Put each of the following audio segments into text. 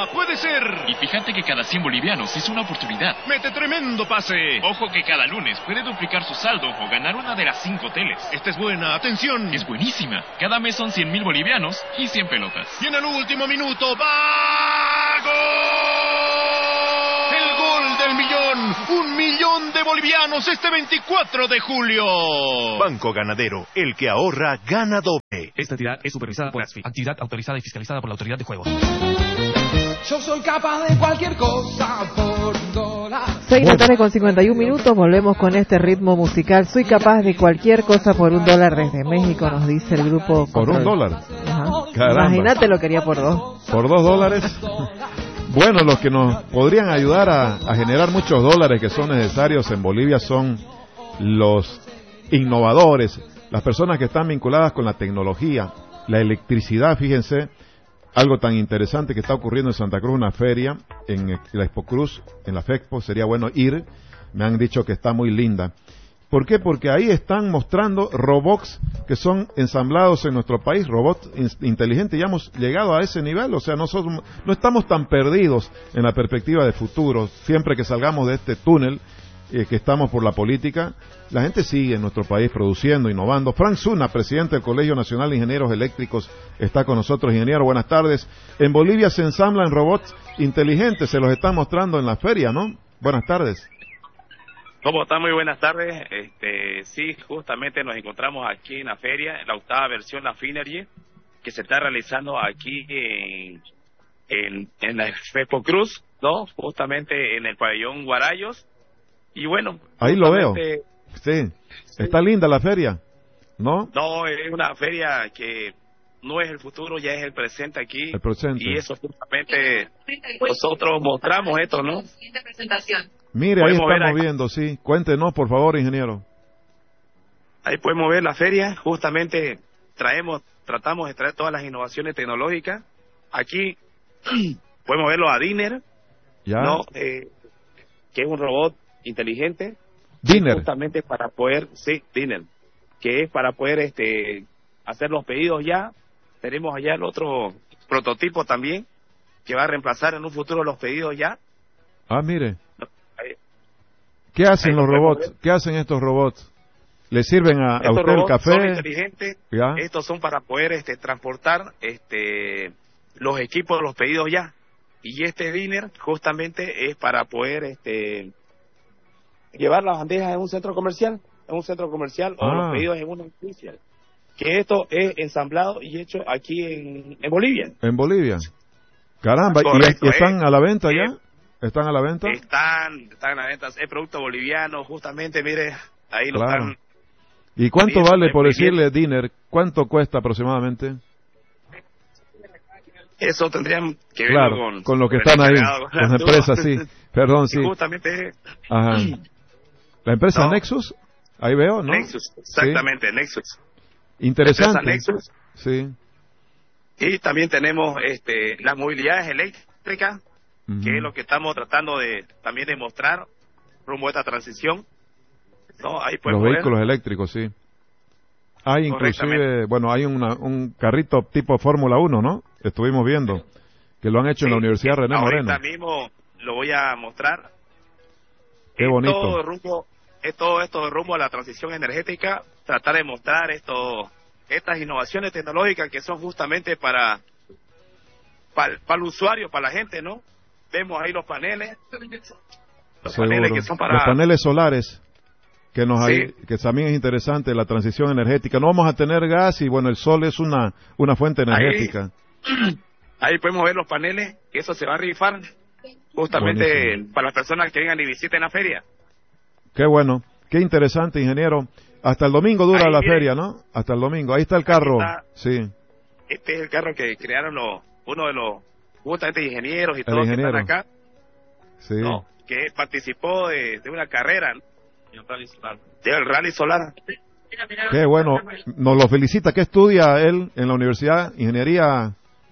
¡Puede ser! Y fíjate que cada 100 bolivianos es una oportunidad. ¡Mete tremendo pase! Ojo que cada lunes puede duplicar su saldo o ganar una de las 5 teles. Esta es buena, atención. Es buenísima. Cada mes son 100.000 bolivianos y 100 pelotas. Y en el último minuto, ¡va! ¡Gol! El gol del millón. 1.000.000 de bolivianos este 24 de julio. Banco Ganadero, el que ahorra, gana doble. Esta entidad es supervisada por ASFI, actividad autorizada y fiscalizada por la Autoridad de Juegos. Yo soy capaz de cualquier cosa por $1. 6 de la tarde con 51 minutos, volvemos con este ritmo musical. Soy capaz de cualquier cosa por $1 desde México, nos dice el grupo. ¿Por $1? Ajá. Imagínate, lo quería por 2. ¿Por $2? Bueno, los que nos podrían ayudar a generar muchos dólares que son necesarios en Bolivia son los innovadores, las personas que están vinculadas con la tecnología, la electricidad. Fíjense, algo tan interesante que está ocurriendo en Santa Cruz, una feria en la Expo Cruz, en la FEXPO, sería bueno ir, me han dicho que está muy linda. ¿Por qué? Porque ahí están mostrando robots que son ensamblados en nuestro país, robots inteligentes, ya hemos llegado a ese nivel, o sea, no estamos tan perdidos en la perspectiva de futuro, siempre que salgamos de este túnel que estamos por la política, la gente sigue en nuestro país produciendo, innovando. Frank Zuna, presidente del Colegio Nacional de Ingenieros Eléctricos, está con nosotros. Ingeniero, buenas tardes. En Bolivia se ensamblan robots inteligentes, se los están mostrando en la feria, ¿no? Buenas tardes. ¿Cómo está? Muy buenas tardes. Sí, justamente nos encontramos aquí en la feria, en la octava versión, la Finergy, que se está realizando aquí en la Expo Cruz, ¿no? Justamente en el pabellón Guarayos. Y bueno, ahí lo veo. Sí, está linda la feria, ¿no? No, es una feria que no es el futuro, ya es el presente aquí. El presente. Y eso justamente nosotros mostramos esto, ¿no? Mire, ahí estamos viendo, sí. Cuéntenos, por favor, ingeniero. Ahí podemos ver la feria, justamente tratamos de traer todas las innovaciones tecnológicas. Aquí podemos verlo a Diner, ¿ya? ¿no? Que es un robot inteligente. Diner. Justamente para poder, sí, Diner, que es para poder hacer los pedidos ya. Tenemos allá el otro prototipo también, que va a reemplazar en un futuro los pedidos ya. Ah, mire. ¿Qué hacen los robots? ¿Qué hacen estos robots? ¿Le sirven a usted el café? Son inteligentes. ¿Ya? Estos son para poder transportar los equipos, los pedidos ya. Y este Diner justamente es para poder llevar las bandejas en un centro comercial, o los pedidos en una industria. Que esto es ensamblado y hecho aquí en Bolivia. En Bolivia. Caramba, correcto, ¿y están a la venta ya? ¿Están a la venta? Están a la venta. Es producto boliviano, justamente, mire, ahí lo claro. están. ¿Y cuánto vale, por decirle, Diner? ¿Cuánto cuesta aproximadamente? Eso tendrían que ver claro, con lo que están ahí, con las empresas, sí. Perdón, sí. Justamente. Ajá. ¿La empresa no. Nexus? Ahí veo, ¿no? Nexus, exactamente, ¿sí? Nexus. Interesante. Nexus. Sí. Y también tenemos las movilidades eléctricas, que es lo que estamos tratando de también demostrar rumbo a esta transición. ¿No? Ahí los vehículos eléctricos, sí. Hay inclusive, bueno, hay un carrito tipo Fórmula 1, ¿no? Estuvimos viendo, que lo han hecho en la Universidad René Moreno. Ahorita mismo lo voy a mostrar. Qué bonito. Es todo esto rumbo a la transición energética, tratar de mostrar estas innovaciones tecnológicas que son justamente para el usuario, para la gente, ¿no? Vemos ahí los paneles. Los paneles que son para... Los paneles solares. Que también es interesante la transición energética. No vamos a tener gas y bueno, el sol es una fuente energética. Ahí podemos ver los paneles, que eso se va a rifar justamente buenísimo. Para las personas que vengan y visiten la feria. Qué bueno, qué interesante, ingeniero. Hasta el domingo dura la feria, ¿no? Hasta el domingo. Ahí está el carro. Sí. Este es el carro que crearon uno de los justamente ingenieros y todos que están acá. Sí. ¿No? Que participó de una carrera, ¿no? Del Rally Solar. Qué bueno, nos lo felicita. ¿Qué estudia él en la universidad? Ingeniería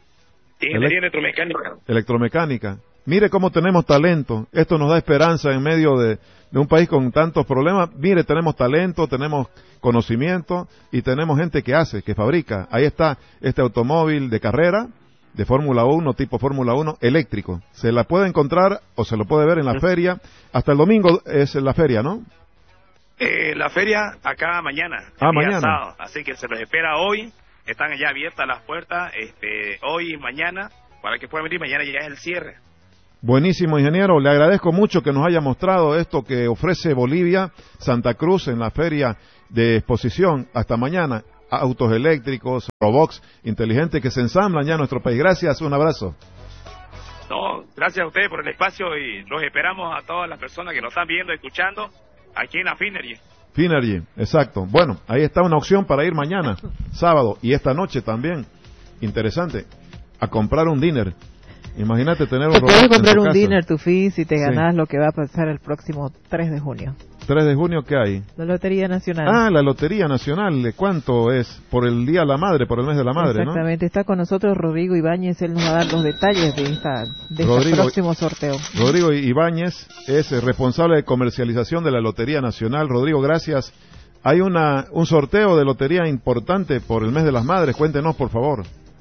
electromecánica. Mire cómo tenemos talento. Esto nos da esperanza en medio de un país con tantos problemas. Mire, tenemos talento, tenemos conocimiento y tenemos gente que hace, que fabrica. Ahí está este automóvil de carrera, de Fórmula 1, tipo Fórmula 1, eléctrico. Se la puede encontrar o se lo puede ver en la feria. Hasta el domingo es la feria, ¿no? La feria acá mañana. Mañana. Sábado, así que se los espera hoy. Están ya abiertas las puertas hoy y mañana para que puedan venir. Mañana ya es el cierre. Buenísimo, ingeniero. Le agradezco mucho que nos haya mostrado esto que ofrece Bolivia, Santa Cruz, en la feria de exposición. Hasta mañana. Autos eléctricos, robots inteligentes que se ensamblan ya en nuestro país. Gracias, un abrazo. No, gracias a ustedes por el espacio y los esperamos a todas las personas que nos están viendo, escuchando, aquí en la Finergy. Finergy, exacto. Bueno, ahí está una opción para ir mañana, sábado, y esta noche también. Interesante. A comprar un dinner. Imagínate tener un robot puedes comprar en tu un casa. dinner to fees si te ganas lo que va a pasar el próximo 3 de junio. 3 de junio, ¿qué hay? La Lotería Nacional. La Lotería Nacional. ¿De cuánto es? Por el Día de la Madre, por el mes de la Madre, exactamente. ¿No? Está con nosotros Rodrigo Ibáñez. Él nos va a dar los detalles de este próximo sorteo. Rodrigo Ibáñez es el responsable de comercialización de la Lotería Nacional. Rodrigo, gracias. Hay un sorteo de lotería importante por el mes de las Madres. Cuéntenos, por favor.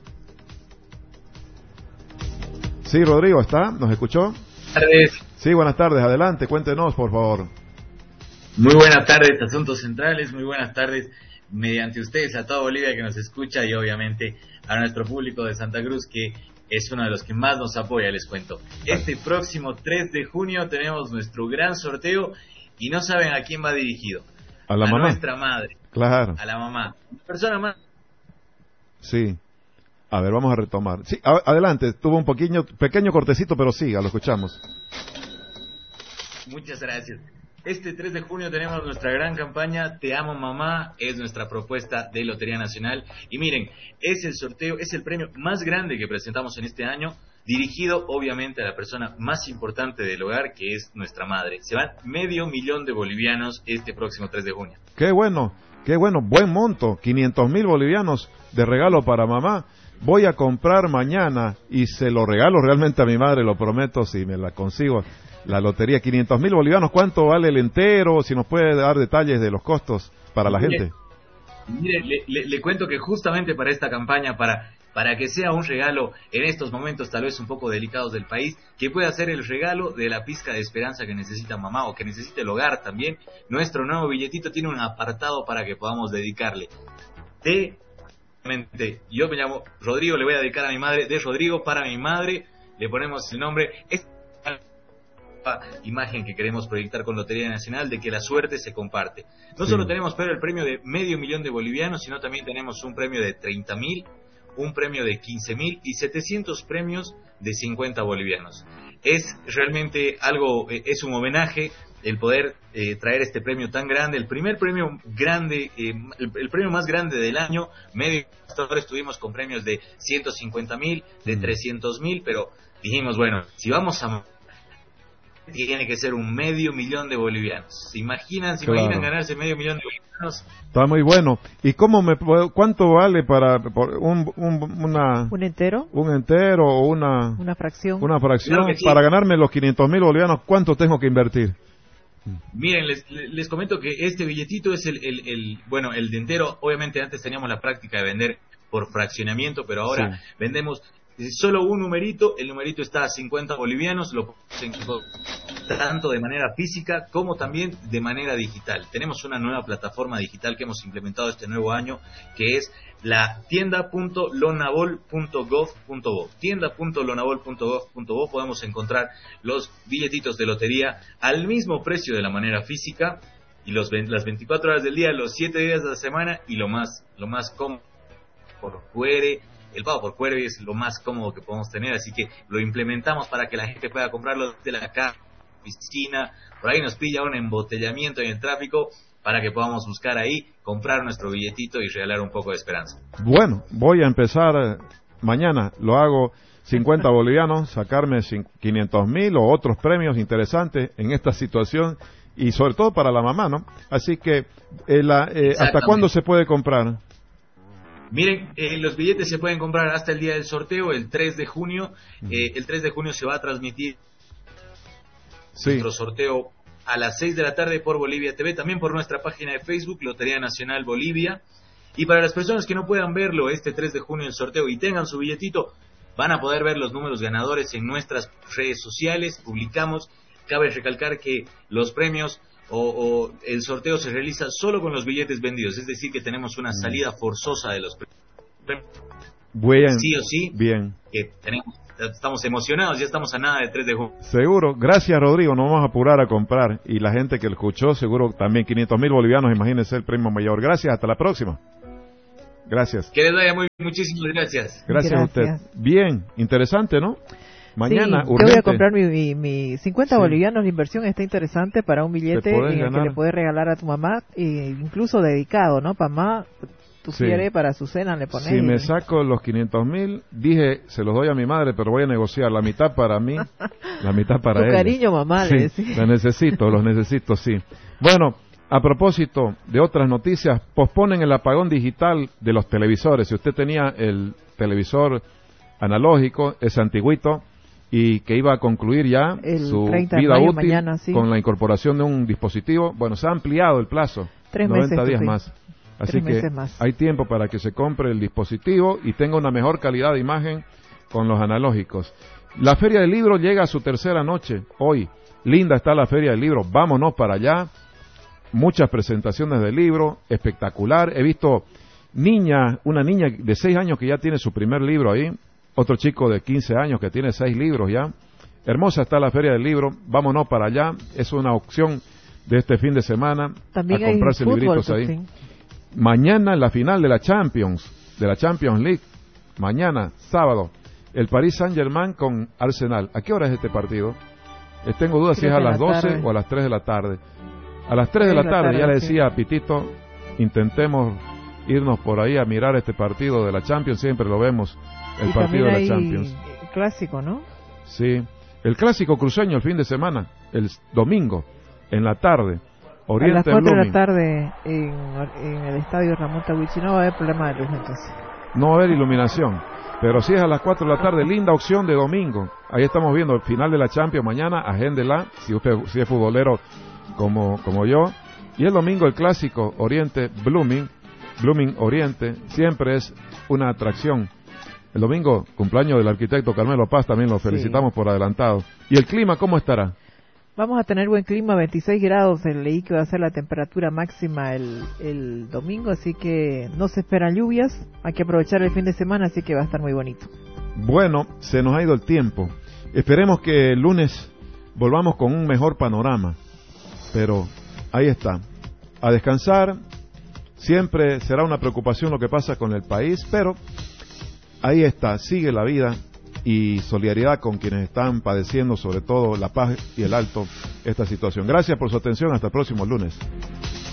Sí, Rodrigo, ¿está? ¿Nos escuchó? Buenas tardes. Sí, buenas tardes. Adelante, cuéntenos, por favor. Muy buenas tardes, Asuntos Centrales. Muy buenas tardes, mediante ustedes, a toda Bolivia que nos escucha y obviamente a nuestro público de Santa Cruz, que es uno de los que más nos apoya, les cuento. Este próximo 3 de junio tenemos nuestro gran sorteo y no saben a quién va dirigido. A la mamá. A nuestra madre. Claro. A la mamá. Persona más. Sí. A ver, vamos a retomar. Sí, adelante. Tuvo un pequeño cortecito, pero siga, lo escuchamos. Muchas gracias. Este 3 de junio tenemos nuestra gran campaña Te Amo Mamá, es nuestra propuesta de Lotería Nacional. Y miren, es el sorteo, es el premio más grande que presentamos en este año, dirigido obviamente a la persona más importante del hogar, que es nuestra madre. Se van 500,000 de bolivianos este próximo 3 de junio. Qué bueno, buen monto, 500,000 bolivianos de regalo para mamá. Voy a comprar mañana y se lo regalo realmente a mi madre, lo prometo, si me la consigo. La lotería, 500,000 bolivianos, ¿cuánto vale el entero? Si nos puede dar detalles de los costos para la gente. Mire, le cuento que justamente para esta campaña, para que sea un regalo en estos momentos tal vez un poco delicados del país, que pueda ser el regalo de la pizca de esperanza que necesita mamá o que necesite el hogar también, nuestro nuevo billetito tiene un apartado para que podamos dedicarle. Yo me llamo Rodrigo, le voy a dedicar a mi madre, de Rodrigo para mi madre, le ponemos el nombre. Imagen que queremos proyectar con Lotería Nacional de que la suerte se comparte. No solo tenemos pero el premio de 500,000 de bolivianos, sino también tenemos un premio de 30,000, un premio de 15,000 y 700 premios de 50 bolivianos. Es realmente algo, es un homenaje el poder traer este premio tan grande, el primer premio grande, el premio más grande del año. Ahora estuvimos con premios de 150,000, de 300,000, pero dijimos, bueno, si vamos a tiene que ser 500,000 de bolivianos. ¿Se imaginan ganarse 500,000 de bolivianos? Está muy bueno. ¿Y cuánto vale por un entero? Un entero o una fracción. Una fracción. Claro, sí. Para ganarme los 500,000 bolivianos, ¿cuánto tengo que invertir? Miren, les comento que este billetito es el de entero. Obviamente antes teníamos la práctica de vender por fraccionamiento, pero ahora vendemos solo un numerito. El numerito está a 50 bolivianos, lo podemos tanto de manera física como también de manera digital. Tenemos una nueva plataforma digital que hemos implementado este nuevo año, que es la tienda.lonavol.gov.bo. Tienda.lonavol.gov.bo. Podemos encontrar los billetitos de lotería al mismo precio de la manera física y las 24 horas del día, los 7 días de la semana, y lo más cómodo por QR. El pago por QR es lo más cómodo que podemos tener, así que lo implementamos para que la gente pueda comprarlo desde la casa, piscina, por ahí nos pilla un embotellamiento en el tráfico, para que podamos buscar ahí, comprar nuestro billetito y regalar un poco de esperanza. Bueno, voy a empezar mañana, lo hago 50 bolivianos, sacarme 500,000 o otros premios interesantes en esta situación, y sobre todo para la mamá, ¿no? Así que, ¿hasta cuándo se puede comprar? Miren, los billetes se pueden comprar hasta el día del sorteo, el 3 de junio. El 3 de junio se va a transmitir nuestro sorteo a las 6 de la tarde por Bolivia TV, también por nuestra página de Facebook, Lotería Nacional Bolivia. Y para las personas que no puedan verlo este 3 de junio el sorteo y tengan su billetito, Van a poder ver los números ganadores en nuestras redes sociales, publicamos. Cabe recalcar que los premios o el sorteo se realiza solo con los billetes vendidos, es decir, que tenemos una salida forzosa de los premios. Bien. Sí o sí. Bien. Que estamos emocionados, ya estamos a nada de 3 de junio. Seguro. Gracias, Rodrigo. Nos vamos a apurar a comprar. Y la gente que lo escuchó, seguro también 500,000 bolivianos, imagínense el premio mayor. Gracias, hasta la próxima. Gracias. Que les vaya muchísimas gracias. Gracias a usted. Bien, interesante, ¿no? Mañana, sí, yo voy a comprar mi 50 bolivianos. La inversión está interesante para un billete en el que le puedes regalar a tu mamá, incluso dedicado, ¿no? Mamá, tú quieres para su cena, le pones. Si me saco los 500,000, dije, se los doy a mi madre, pero voy a negociar la mitad para mí, la mitad para ella. Tu cariño, mamá, le decís. Los necesito, sí. Bueno, a propósito de otras noticias, posponen el apagón digital de los televisores. Si usted tenía el televisor analógico, ese antiguito, y que iba a concluir ya su vida útil mañana, con la incorporación de un dispositivo, bueno, se ha ampliado el plazo, 90 días más. Así que hay tiempo para que se compre el dispositivo y tenga una mejor calidad de imagen con los analógicos. La Feria del Libro llega a su tercera noche hoy. Linda está la Feria del Libro, vámonos para allá. Muchas presentaciones de libro, espectacular. He visto una niña de 6 años que ya tiene su primer libro ahí. Otro chico de 15 años que tiene 6 libros ya. Hermosa está la Feria del Libro, vámonos para allá. Es una opción de este fin de semana. También a comprarse libritos ahí. Sí. Mañana la final de la Champions League. Mañana, sábado, el Paris Saint-Germain con Arsenal. ¿A qué hora es este partido? Tengo dudas si es a las 12 o a las 3 de la tarde. A las 3 de la tarde, ya le decía a Pitito, intentemos irnos por ahí a mirar este partido de la Champions, siempre lo vemos, el partido de la Champions. El clásico, ¿no? Sí, el clásico cruceño el fin de semana, el domingo, en la tarde, Oriente a las 4 Blooming. de la tarde en el estadio Ramón Tahuichi, no va a haber problema de luz entonces. No va a haber iluminación, pero si es a las 4 de la tarde, linda opción de domingo. Ahí estamos viendo el final de la Champions mañana, agéndela, si es futbolero como yo. Y el domingo el clásico Oriente Blooming Oriente, siempre es una atracción. El domingo, cumpleaños del arquitecto Carmelo Paz, también lo felicitamos por adelantado. ¿Y el clima cómo estará? Vamos a tener buen clima, 26 grados, leí que va a ser la temperatura máxima el domingo, así que no se esperan lluvias, hay que aprovechar el fin de semana, así que va a estar muy bonito. Bueno, se nos ha ido el tiempo. Esperemos que el lunes volvamos con un mejor panorama, pero ahí está. A descansar, siempre será una preocupación lo que pasa con el país, pero ahí está, sigue la vida. Y solidaridad con quienes están padeciendo, sobre todo La Paz y el Alto, esta situación. Gracias por su atención, hasta el próximo lunes.